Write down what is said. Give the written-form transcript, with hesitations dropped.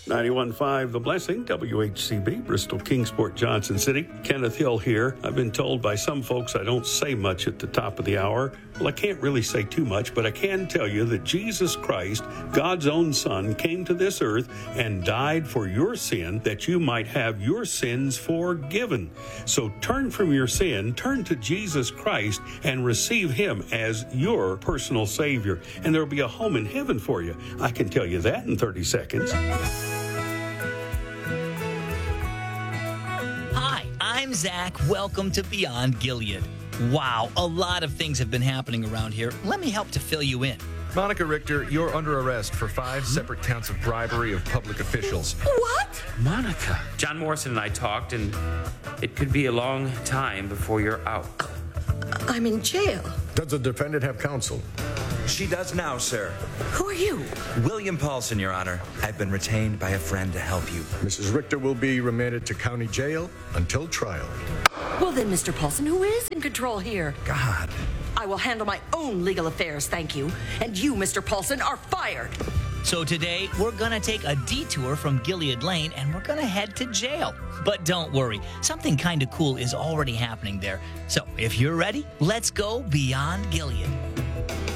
91.5 The Blessing, WHCB, Bristol, Kingsport, Johnson City. Kenneth Hill here. I've been told by some folks I don't say much at the top of the hour. Well, I can't really say too much, but I can tell you that Jesus Christ, God's own Son, came to this earth and died for your sin that you might have your sins forgiven. So turn from your sin, turn to Jesus Christ, and receive Him as your personal Savior. And there'll be a home in heaven for you. I can tell you that in 30 seconds. Hi, I'm Zach. Welcome to Beyond Gilead. Wow, a lot of things have been happening around here. Let me help to fill you in. Monica Richter, you're under arrest for 5 separate counts of bribery of public officials. What? Monica. John Morrison and I talked, and it could be a long time before you're out. I'm in jail. Does the defendant have counsel? She does now, sir. Who are you? William Paulson, Your Honor. I've been retained by a friend to help you. Mrs. Richter will be remanded to county jail until trial. Well then, Mr. Paulson, who is in control here? God. I will handle my own legal affairs, thank you. And you, Mr. Paulson, are fired. So today, we're going to take a detour from Gilead Lane and we're going to head to jail. But don't worry, something kind of cool is already happening there. So if you're ready, let's go Beyond Gilead.